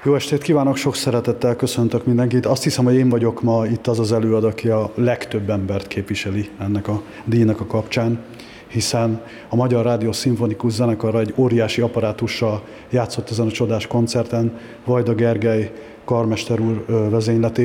Jó estét kívánok, sok szeretettel köszöntök mindenkit. Azt hiszem, hogy én vagyok ma itt az az előadó, aki a legtöbb embert képviseli ennek a díjnak a kapcsán, hiszen a Magyar Rádió Szimfonikus Zenekara egy óriási apparátussal játszott ezen a csodás koncerten, Vajda Gergely karmester úr vezényletében.